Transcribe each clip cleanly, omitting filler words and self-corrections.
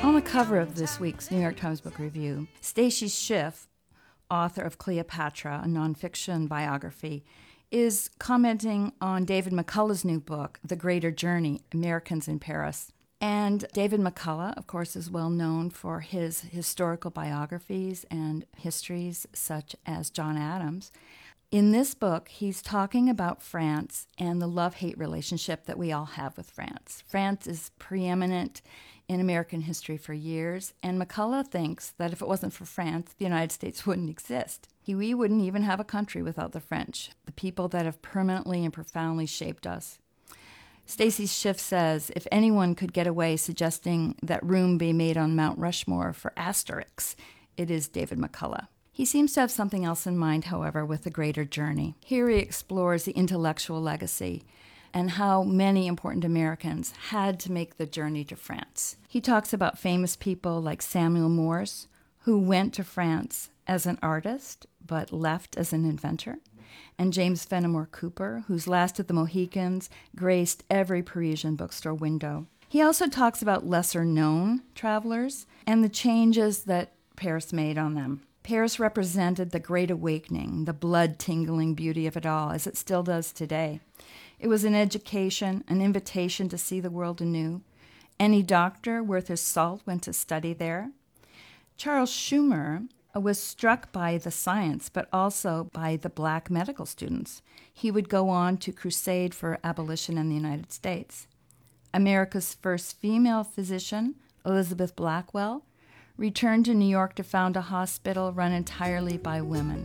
On the cover of this week's New York Times Book Review, Stacy Schiff, author of Cleopatra, a nonfiction biography, is commenting on David McCullough's new book, The Greater Journey, Americans in Paris. And David McCullough, of course, is well known for his historical biographies and histories such as John Adams. In this book, he's talking about France and the love-hate relationship that we all have with France. France is preeminent in American history for years, and McCullough thinks that if it wasn't for France, the United States wouldn't exist. We wouldn't even have a country without the French, the people that have permanently and profoundly shaped us. Stacy Schiff says, if anyone could get away suggesting that room be made on Mount Rushmore for Asterix, it is David McCullough. He seems to have something else in mind, however, with The Greater Journey. Here he explores the intellectual legacy and how many important Americans had to make the journey to France. He talks about famous people like Samuel Morse, who went to France as an artist but left as an inventor, and James Fenimore Cooper, whose Last of the Mohicans graced every Parisian bookstore window. He also talks about lesser-known travelers and the changes that Paris made on them. Paris represented the Great Awakening, the blood-tingling beauty of it all, as it still does today. It was an education, an invitation to see the world anew. Any doctor worth his salt went to study there. Charles Schumer was struck by the science, but also by the black medical students. He would go on to crusade for abolition in the United States. America's first female physician, Elizabeth Blackwell, returned to New York to found a hospital run entirely by women.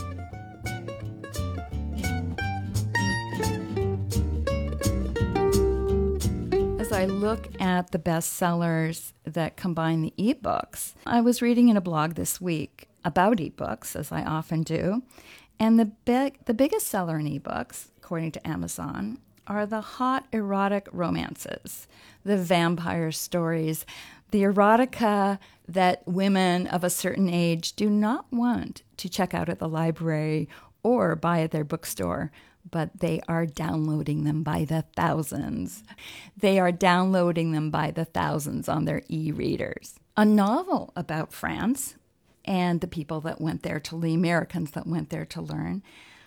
As I look at the bestsellers that combine the ebooks, I was reading in a blog this week about ebooks, as I often do, and the biggest seller in ebooks, according to Amazon, are the hot erotic romances, the vampire stories, the erotica that women of a certain age do not want to check out at the library or buy at their bookstore, but they are downloading them by the thousands. They are downloading them by the thousands on their e-readers. A novel about France and the people that went there the Americans that went there to learn,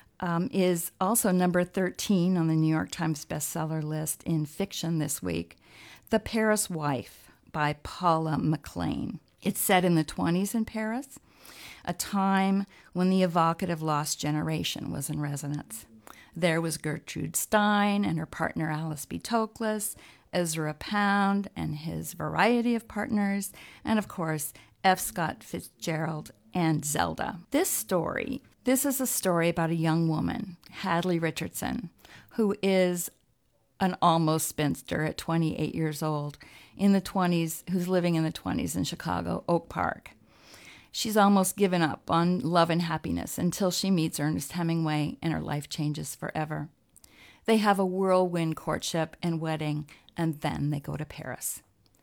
is also number 13 on the New York Times bestseller list in fiction this week, The Paris Wife by Paula McLean. It's set in the 20s in Paris, a time when the evocative Lost Generation was in resonance. There was Gertrude Stein and her partner Alice B. Toklas, Ezra Pound and his variety of partners, and of course, F. Scott Fitzgerald and Zelda. This is a story about a young woman, Hadley Richardson, who is an almost spinster at 28 years old, who's living in the 20s in Chicago, Oak Park. She's almost given up on love and happiness until she meets Ernest Hemingway and her life changes forever. They have a whirlwind courtship and wedding, and then they go to Paris.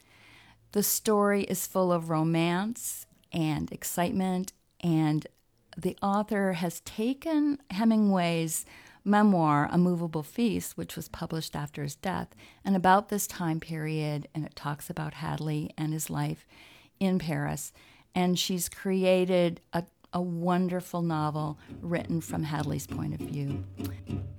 The story is full of romance and excitement, and the author has taken Hemingway's memoir, A Movable Feast, which was published after his death, and about this time period, and it talks about Hadley and his life in Paris, and she's created a wonderful novel written from Hadley's point of view.